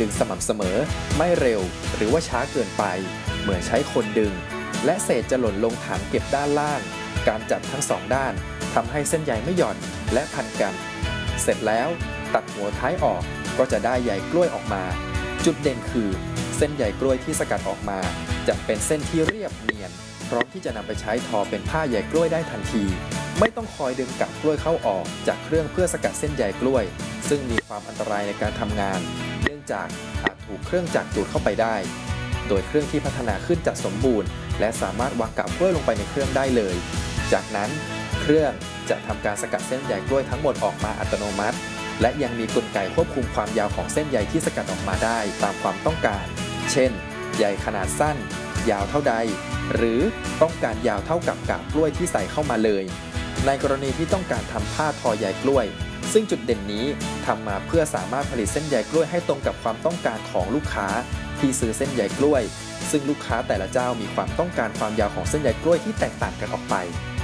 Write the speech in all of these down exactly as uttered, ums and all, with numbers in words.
ดึงสม่ำเสมอไม่เร็วหรือว่าช้าเกินไปเมื่อใช้คนดึงและเศษจะหล่นลงถังเก็บด้านล่างการจับทั้งสองด้านทำให้เส้นใยไม่หย่อนและพันกันเสร็จแล้วตัดหัวท้ายออกก็จะได้ใยกล้วยออกมาจุดเด่นคือเส้นใยกล้วยที่สกัดออกมาจะเป็นเส้นที่เรียบเนียนพร้อมที่จะนำไปใช้ทอเป็นผ้าใยกล้วยได้ทันทีไม่ต้องคอยดึงกับกล้วยเข้าออกจากเครื่องเพื่อสกัดเส้นใยกล้วยซึ่งมีความอันตรายในการทำงานเนื่องจากอาจถูกเครื่องจักรดูดเข้าไปได้โดยเครื่องที่พัฒนาขึ้นจะสมบูรณ์และสามารถวางกับกล้วยลงไปในเครื่องได้เลยจากนั้นเครื่องจะทำการสกัดเส้นใยกล้วยทั้งหมดออกมาอัตโนมัติและยังมีกลไกควบคุมความยาวของเส้นใยที่สกัดออกมาได้ตามความต้องการเช่นใยขนาดสั้นยาวเท่าใดหรือต้องการยาวเท่ากับกาบกล้วยที่ใส่เข้ามาเลยในกรณีที่ต้องการทำผ้าทอใยกล้วยซึ่งจุดเด่นนี้ทำมาเพื่อสามารถผลิตเส้นใยกล้วยให้ตรงกับความต้องการของลูกค้าที่ซื้อเส้นใยกล้วยซึ่งลูกค้าแต่ละเจ้ามีความต้องการความยาวของเส้นใยกล้วยที่แตกต่างกันออกไป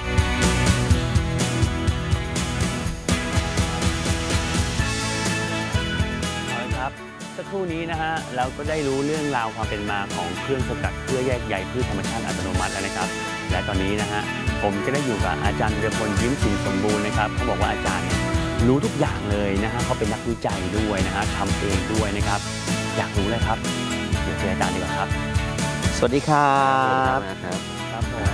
สักครู่นี้นะฮะเราก็ได้รู้เรื่องราวความเป็นมาของเครื่องสกัดเพื่อแยกใยพืชธรรมชาติอัตโนมัติแล้วนะครับและตอนนี้นะฮะผมก็ได้อยู่กับอาจารย์ธีรพลยิ้มสินสมบูรณ์นะครับเขาบอกว่าอาจารย์รู้ทุกอย่างเลยนะฮะเขาเป็นนักวิจัยด้วยนะฮะทำเองด้วยนะครับอยากรู้เลยครับเดี๋ยวเจออาจารย์ดีกว่าครับสวัสดีครับครับผม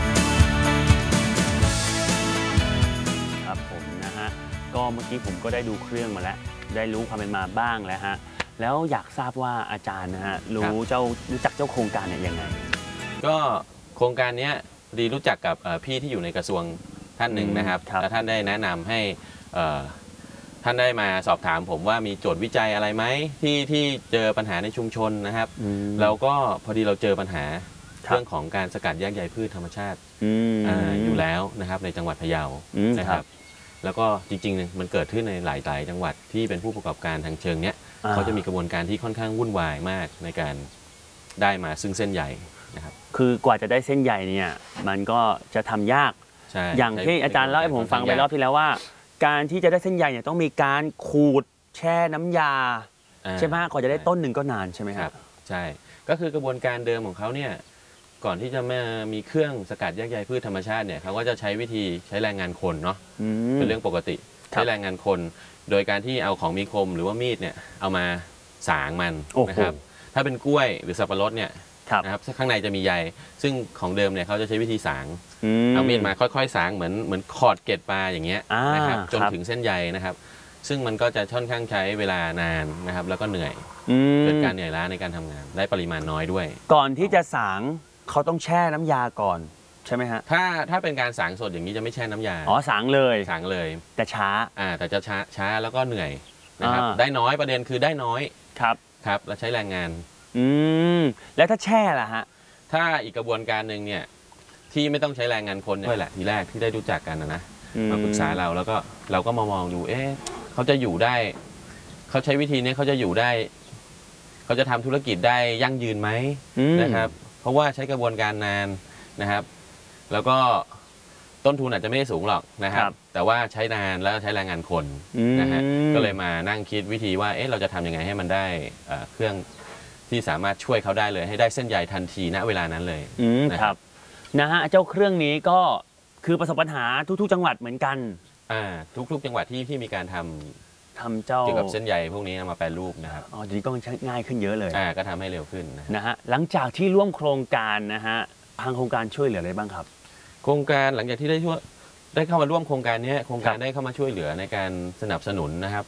ครับผมนะฮะก็เมื่อกี้ผมก็ได้ดูเครื่องมาแล้วได้รู้ความเป็นมาบ้างแล้วฮะแล้วอยากทราบว่าอาจารย์นะฮะรู้เจ้ารู้จักเจ้าโครงการเนี่ยยังไงก็โครงการนี้ดีรู้จักกับพี่ที่อยู่ในกระทรวงท่านหนึ่งนะครับแล้วท่านได้แนะนำให้ท่านได้มาสอบถามผมว่ามีโจทย์วิจัยอะไรไหมที่ที่เจอปัญหาในชุมชนนะครับแล้วก็พอดีเราเจอปัญหาเรื่องของการสกัดแยกใยพืชธรรมชาติอยู่แล้วนะครับในจังหวัดพะเยานะครับแล้วก็จริงๆมันเกิดขึ้นในหลายๆจังหวัดที่เป็นผู้ประกอบการทางเชิงเนี้ยเขาจะมีกระบวนการที่ค่อนข้างวุ่นวายมากในการได้มาซึ่งเส้นใยนะครับคือกว่าจะได้เส้นใยเนี่ยมันก็จะทำยากอย่างที่อาจารย์เล่าให้ผมฟังไปรอบที่แล้วว่าการที่จะได้เส้นใยเนี่ยต้องมีการขูดแช่น้ำยาใช่ไหมกว่าจะได้ต้นหนึ่งก็นานใช่ไหมครับใช่ก็คือกระบวนการเดิมของเขาเนี่ยก่อนที่จะมามีเครื่องสกัดแยกใยพืชธรรมชาติเนี่ยเขาก็จะใช้วิธีใช้แรงงานคนเนาะเป็นเรื่องปกติใช้แรงงานคนโดยการที่เอาของมีคมหรือว่ามีดเนี่ยเอามาสางมันนะครับถ้าเป็นกล้วยหรือสับปะรดเนี่ยนะครับข้างในจะมีใยซึ่งของเดิมเนี่ยเขาจะใช้วิธีสางเอามีดมาค่อยๆสางเหมือนเหมือนขอดเกล็ดปลาอย่างเงี้ยนะครับจนถึงเส้นใยนะครับซึ่งมันก็จะค่อนข้างใช้เวลานานนะครับแล้วก็เหนื่อยเกิดการเหนื่อยล้าในการทำงานได้ปริมาณน้อยด้วยก่อนที่จะสางเขาต้องแช่น้ำยาก่อนใช่ไหมฮะถ้าถ้าเป็นการสางสดอย่างนี้จะไม่แช่น้ำยาอ๋อสางเลยสางเลยแต่ช้าอ่าแต่จะช้าช้าแล้วก็เหนื่อยนะครับได้น้อยประเด็นคือได้น้อยครับครับแล้วใช้แรงงานอืมแล้วถ้าแช่ล่ะฮะถ้าอีกกระบวนการหนึ่งเนี่ยที่ไม่ต้องใช้แรงงานคนด้วยแหละทีแรกที่ได้รู้จักกันนะมาปรึกษาเราแล้วก็เราก็มามองดูเอ๊ะเขาจะอยู่ได้เขาใช้วิธีนี้เขาจะอยู่ได้เขาจะทำธุรกิจได้ยั่งยืนไหมนะครับเพราะว่าใช้กระบวนการนานนะครับแล้วก็ต้นทุนอาจจะไม่ได้สูงหรอกนะครับแต่ว่าใช้นานแล้วใช้แรงงานคนนะฮะก็เลยมานั่งคิดวิธีว่าเอ๊ะเราจะทำยังไงให้มันได้เครื่องที่สามารถช่วยเขาได้เลยให้ได้เส้นใยทันทีณเวลานั้นเลยนะครับนะฮะเจ้าเครื่องนี้ก็คือประสบปัญหาทุกๆจังหวัดเหมือนกันอ่าทุกๆจังหวัดที่ที่มีการทำทำเจ้าเกี่ยวกับเส้นใยพวกนี้มาแปรรูปนะครับอ๋อทีนี้ก็ง่ายขึ้นเยอะเลยอ่าก็ทำให้เร็วขึ้นนะฮะหลังจากที่ร่วมโครงการนะฮะทางโครงการช่วยเหลืออะไรบ้างครับโครงการหลังจากที่ได้ช่วยได้เข้ามาร่วมโครงการนี้โครงการได้เข้ามาช่วยเหลือในการสนับสนุนนะครับ